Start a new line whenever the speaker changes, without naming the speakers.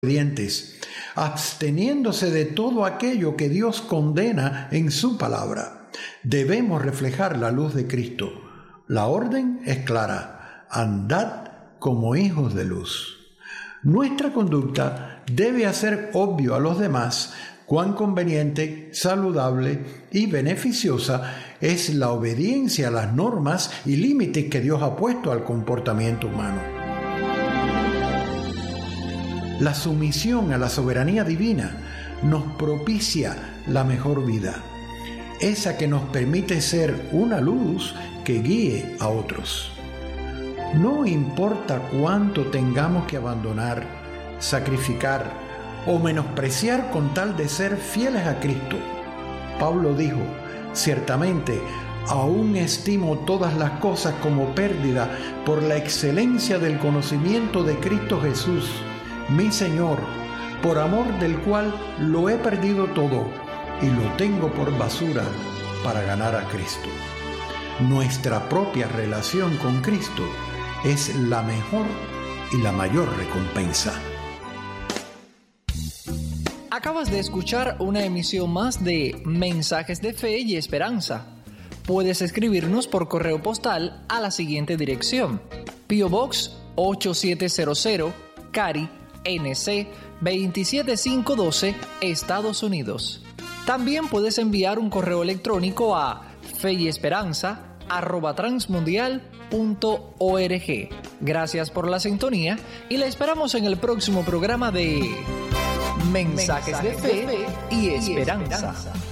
obedientes, absteniéndose de todo aquello que Dios condena en su palabra. Debemos reflejar la luz de Cristo. La orden es clara: andad como hijos de luz. Nuestra conducta debe hacer obvio a los demás cuán conveniente, saludable y beneficiosa es la obediencia a las normas y límites que Dios ha puesto al comportamiento humano. La sumisión a la soberanía divina nos propicia la mejor vida, esa que nos permite ser una luz que guíe a otros. No importa cuánto tengamos que abandonar, sacrificar o menospreciar con tal de ser fieles a Cristo. Pablo dijo: ciertamente, aún estimo todas las cosas como pérdida por la excelencia del conocimiento de Cristo Jesús, mi Señor, por amor del cual lo he perdido todo y lo tengo por basura para ganar a Cristo. Nuestra propia relación con Cristo es la mejor y la mayor recompensa.
Acabas de escuchar una emisión más de Mensajes de Fe y Esperanza. Puedes escribirnos por correo postal a la siguiente dirección: P.O. Box 8700, Cary, NC 27512, Estados Unidos. También puedes enviar un correo electrónico a feyesperanza@transmundial.org. Gracias por la sintonía y la esperamos en el próximo programa de Mensajes de Fe y Esperanza.